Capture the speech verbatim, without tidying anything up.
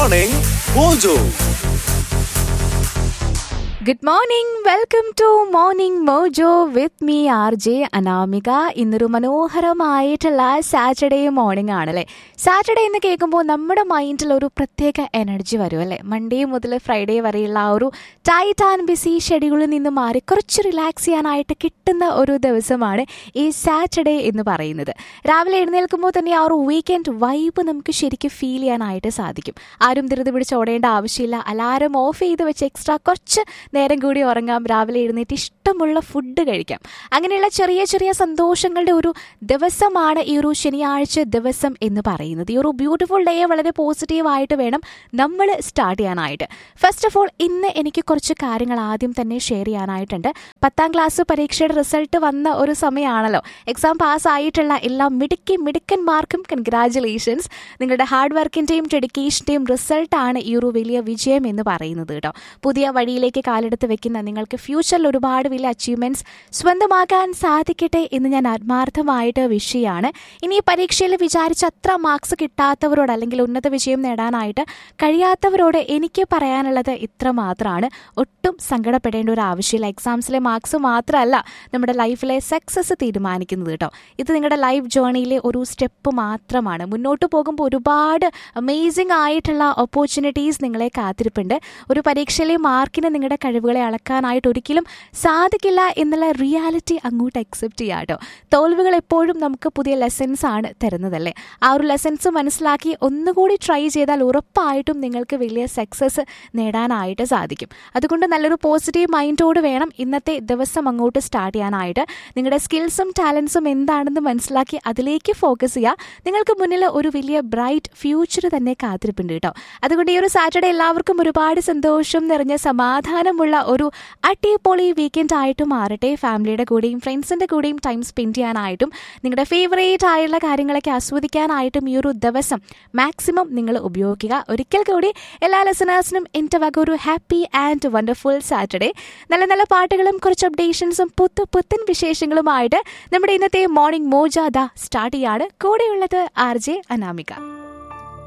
Morning Mojo. Good morning, welcome to morning mojo with me R J Anamika. ഇന്നൊരു മനോഹരമായിട്ടുള്ള Saturday morning ആണല്ലേ. Saturday എന്ന് കേൾക്കുമ്പോൾ നമ്മുടെ മൈൻഡിൽ ഒരു പ്രത്യേക എനർജി വരും അല്ലേ. മൺഡേ മുതൽ ഫ്രൈഡേ വരെയുള്ള ആ ഒരു ടൈറ്റ് ആൻഡ് ബിസി ഷെഡ്യൂളിൽ നിന്ന് മാറി കുറച്ച് റിലാക്സ് ചെയ്യാനായിട്ട് കിട്ടുന്ന ഒരു ദിവസമാണ് ഈ സാറ്റർഡേ എന്ന് പറയുന്നത്. രാവിലെ എഴുന്നേൽക്കുമ്പോൾ തന്നെ ആ ഒരു വീക്കെൻഡ് വൈബ് നമുക്ക് ശരിക്കും ഫീൽ ചെയ്യാനായിട്ട് സാധിക്കും. ആരും ധൃതി പിടിച്ച് ഓടേണ്ട ആവശ്യമില്ല. അലാരം ഓഫ് ചെയ്ത് വെച്ച് എക്സ്ട്രാ കുറച്ച് നേരം കൂടി ഉറങ്ങാം. രാവിലെ എഴുന്നേറ്റ് ഇഷ്ടമുള്ള ഫുഡ് കഴിക്കാം. അങ്ങനെയുള്ള ചെറിയ ചെറിയ സന്തോഷങ്ങളുടെ ഒരു ദിവസമാണ് ഈ ഒരു ശനിയാഴ്ച ദിവസം എന്ന് പറയുന്നത്. ഈ ഒരു ബ്യൂട്ടിഫുൾ ഡേ വളരെ പോസിറ്റീവായിട്ട് വേണം നമ്മൾ സ്റ്റാർട്ട് ചെയ്യാനായിട്ട്. ഫസ്റ്റ് ഓഫ് ഓൾ ഇന്ന് എനിക്ക് കുറച്ച് കാര്യങ്ങൾ ആദ്യം തന്നെ ഷെയർ ചെയ്യാനായിട്ടുണ്ട്. പത്താം ക്ലാസ് പരീക്ഷയുടെ റിസൾട്ട് വന്ന ഒരു സമയമാണല്ലോ. എക്സാം പാസ് ആയിട്ടുള്ള എല്ലാ മിടുക്കി മിടുക്കന്മാർക്കും കൺഗ്രാജുലേഷൻസ്. നിങ്ങളുടെ ഹാർഡ് വർക്കിൻ്റെയും ഡെഡിക്കേഷൻ്റെയും റിസൾട്ടാണ് ഈ ഒരു വലിയ വിജയം എന്ന് പറയുന്നത് കേട്ടോ. പുതിയ വഴിയിലേക്ക് കാലെടുത്ത് വെക്കുന്ന നിങ്ങൾക്ക് ഫ്യൂച്ചറിൽ ഒരുപാട് വലിയ അച്ചീവ്മെന്റ്സ് സ്വന്തമാക്കാൻ സാധിക്കട്ടെ എന്ന് ഞാൻ ആത്മാർത്ഥമായിട്ട് വിഷ് ചെയ്യാണ്. ഇനി ഈ പരീക്ഷയിൽ വിചാരിച്ച അത്ര മാർക്സ് കിട്ടാത്തവരോട് അല്ലെങ്കിൽ ഉന്നത വിജയം നേടാനായിട്ട് കഴിയാത്തവരോട് എനിക്ക് പറയാനുള്ളത് ഇത്ര മാത്രമാണ്. ഒട്ടും സങ്കടപ്പെടേണ്ട ഒരു ആവശ്യമില്ല. എക്സാംസിലെ മാർക്സ് മാത്രമല്ല നമ്മുടെ ലൈഫിലെ സക്സസ് തീരുമാനിക്കുന്നത് കേട്ടോ. ഇത് നിങ്ങളുടെ ലൈഫ് ജേർണിയിലെ ഒരു സ്റ്റെപ്പ് മാത്രമാണ്. മുന്നോട്ട് പോകുമ്പോൾ ഒരുപാട് അമേസിംഗ് ആയിട്ടുള്ള ഓപ്പർച്യൂണിറ്റീസ് നിങ്ങളെ കാത്തിരിപ്പുണ്ട്. ഒരു പരീക്ഷയിലെ മാർക്കിന് നിങ്ങളുടെ കഴിവുകളെ അളക്കാനായിട്ട് ഒരിക്കലും സാധിക്കില്ല എന്നുള്ള റിയാലിറ്റി അങ്ങോട്ട് അക്സെപ്റ്റ് ചെയ്യുക കേട്ടോ. തോൽവികൾ എപ്പോഴും നമുക്ക് പുതിയ ലെസൺസ് ആണ് തരുന്നതല്ലേ. ആ ഒരു ലെസൺസ് മനസ്സിലാക്കി ഒന്നുകൂടി ട്രൈ ചെയ്താൽ ഉറപ്പായിട്ടും നിങ്ങൾക്ക് വലിയ സക്സസ് നേടാനായിട്ട് സാധിക്കും. അതുകൊണ്ട് നല്ലൊരു പോസിറ്റീവ് മൈൻഡോട് വേണം ഇന്നത്തെ ദിവസം അങ്ങോട്ട് സ്റ്റാർട്ട് ചെയ്യാനായിട്ട്. നിങ്ങളുടെ സ്കിൽസും ടാലൻസും എന്താണെന്ന് മനസ്സിലാക്കി അതിലേക്ക് ഫോക്കസ് ചെയ്യുക. നിങ്ങൾക്ക് മുന്നിൽ ഒരു വലിയ ബ്രൈറ്റ് ഫ്യൂച്ചർ തന്നെ കാത്തിരിപ്പുണ്ട് കേട്ടോ. അതുകൊണ്ട് ഈ ഒരു സാറ്റർഡേ എല്ലാവർക്കും ഒരുപാട് സന്തോഷം നിറഞ്ഞ സമാധാനമുള്ള ഒരു അടിപൊളി വീക്കെൻഡ് ആയിട്ട് മാറട്ടെ. ഫാമിലിയുടെ കൂടെയും ഫ്രണ്ട്സിൻ്റെ കൂടെയും ടൈം സ്പെൻഡ് ചെയ്യാനായിട്ടും നിങ്ങളുടെ ഫേവറേറ്റ് ആയുള്ള കാര്യങ്ങളൊക്കെ ആസ്വദിക്കാനായിട്ടും ഈ ഒരു ദിവസം മാക്സിമം നിങ്ങൾ ഉപയോഗിക്കുക. ഒരിക്കൽ കൂടി എല്ലാ ലിസണേഴ്സിനും എൻ്റെ വക ഒരു ഹാപ്പി ആൻഡ് വണ്ടർഫുൾ സാറ്റർഡേ. നല്ല നല്ല പാട്ടുകളും കുറച്ച് അപ്ഡേഷൻസും പുത്തു പുത്തൻ വിശേഷങ്ങളുമായിട്ട് നമ്മുടെ ഇന്നത്തെ മോർണിംഗ് മോജ ദ സ്റ്റാർട്ട് ചെയ്യാണ്. കൂടെയുള്ളത് ആർ ജെ അനാമിക.